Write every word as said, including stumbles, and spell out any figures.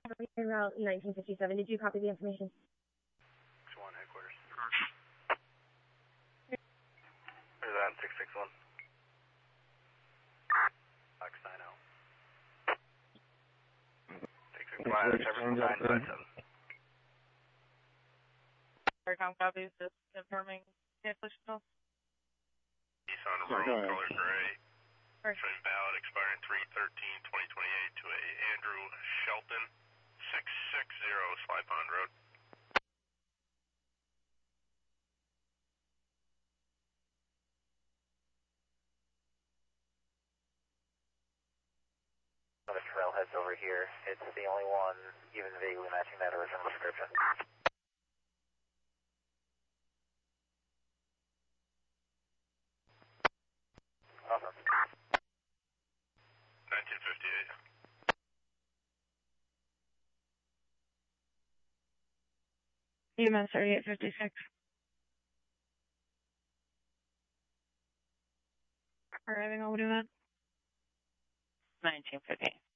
Route nineteen fifty-seven. Did you copy the information? six one headquarters. Where's that? six six one. Fox nine oh. six six one, Trevor nine five seven. Aircom copies, just confirming cancellation. Nissan Road, color gray. Showing ballot expiring three thirteen twenty twenty-eight to a Andrew Shelton, six six zero Sly Pond Road. The trailhead's over here. It's the only one even vaguely matching that original description. Awesome. nineteen fifty-eight. U M S thirty-eight fifty-six. Arriving over to that. nineteen fifty.